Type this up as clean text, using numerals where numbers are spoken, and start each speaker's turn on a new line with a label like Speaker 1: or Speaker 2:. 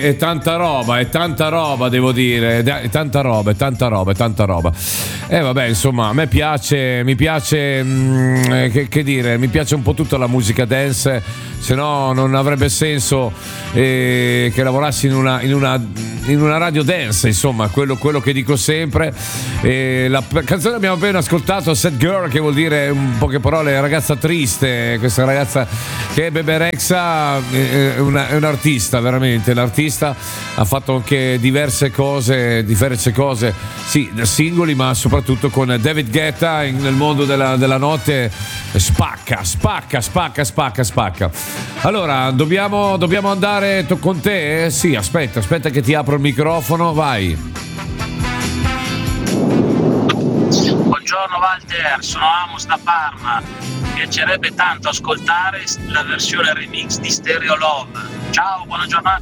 Speaker 1: È tanta roba, devo dire, è tanta roba. Vabbè, insomma, a me mi piace, che dire, mi piace un po' tutta la musica dance, se no non avrebbe senso che lavorassi in una radio dance, insomma, quello che dico sempre. La canzone abbiamo appena ascoltato, Sad Girl, che vuol dire, in poche parole, ragazza triste, questa ragazza che è Bebe Rexha, è un artista, veramente, l'artista. Ha fatto anche diverse cose, sì, da singoli, ma soprattutto con David Guetta nel mondo della notte spacca. Allora, dobbiamo andare con te? Sì, aspetta che ti apro il microfono, vai.
Speaker 2: Buongiorno Walter, sono Amos da Parma. Mi piacerebbe tanto ascoltare la versione remix di Stereo Love. Ciao, buona giornata.